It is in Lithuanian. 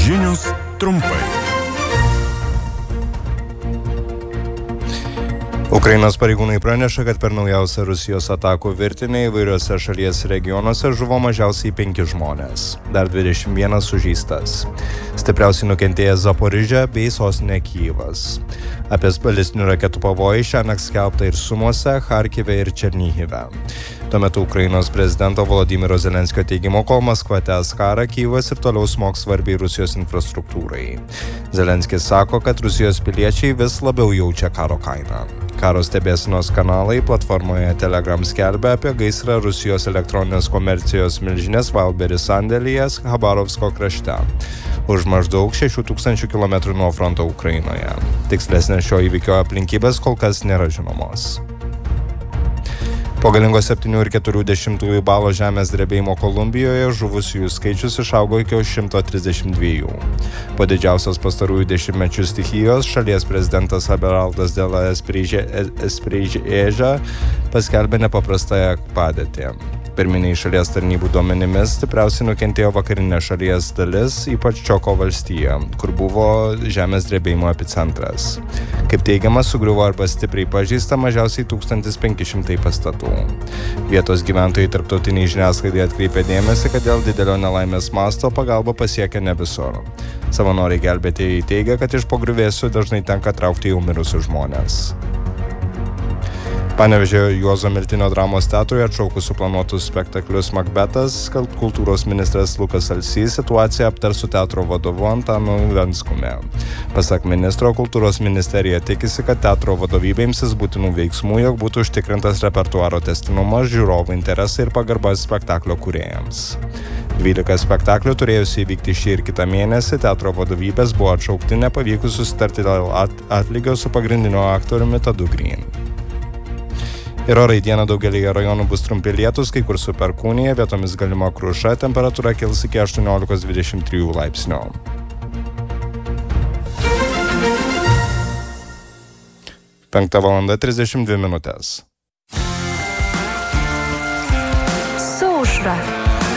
Žinios trumpai. Ukrainos pareigūnai praneša, kad per naujausią Rusijos atakų virtinę įvairiose šalies regionuose žuvo mažiausiai 5 žmonės, dar 21 sužeistas. Stipriausiai nukentėjęs Zaporižė bei sostinė Kyjivas. Apie balistinių raketų pavojų šiąnakt skelbta ir Sumuose, Charkive ir Černihive. Tuo metu Ukrainos prezidento Volodymyro Zelenskio teigimu, kol Maskva tęs karą, Kyjivas ir toliau smogs svarbiai Rusijos infrastruktūrai. Zelenskis sako, kad Rusijos piliečiai vis labiau jaučia karo kainą. Karo stebėsenos kanalai platformoje Telegram skelbia apie gaisrą Rusijos elektroninės komercijos milžinės Wildberries sandėlyje Khabarovsko krašte, už maždaug 6000 km nuo fronto Ukrainoje. Tikslesnės šio įvykio aplinkybės kol kas nėra žinomos. Po galingo 7,4 balo žemės drebėjimo Kolumbijoje žuvusiųjų skaičius išaugo iki 132. Po didžiausios pastarųjų dešimtmečių stichijos šalies prezidentas Abelardas de la Espriella paskelbė nepaprastąją padėtį. Pirminiai šalies tarnybų duomenimis stipriausiai nukentėjo vakarinė šalies dalis, ypač Čioko valstija, kur buvo žemės drebėjimo epicentras. Kaip teigiama, sugriuvo arba stipriai pažeista mažiausiai 1500 pastatų. Vietos gyventojai tarptautiniai žiniasklaidai atkreipė dėmesį, kad dėl didelio nelaimės masto pagalba pasiekia ne visur. Savanoriai gelbėtėjai teigia, kad iš po griuvėsių dažnai tenka traukti jau mirusius žmones. Panevėžio Juozo Miltinio dramos teatrui atšaukus suplanuotus spektaklius Makbetas, kultūros ministras Lukas Alsys situaciją aptars su teatro vadovu Antanu Venskumi. Pasak ministro, kultūros ministerija tikisi, kad teatro vadovybė imsis būtinų veiksmų, jog būtų užtikrintas repertuaro tęstinumas, žiūrovų interesai ir pagarba spektaklio kūrėjams. 12 spektaklių turėjusi įvykti šį ir kitą mėnesį, teatro vadovybės buvo atšaukti nepavykus susitarti dėl atlygio su pagrindiniu aktoriumi Tadu Green. Ir orai dieną daugelį rajonų bus trumpi lietūs, kai kur su perkūnija, vietomis galima kruša, temperatūra kils iki 18-23 laipsnių. Penktą valandą 32 minutės. Su aušra.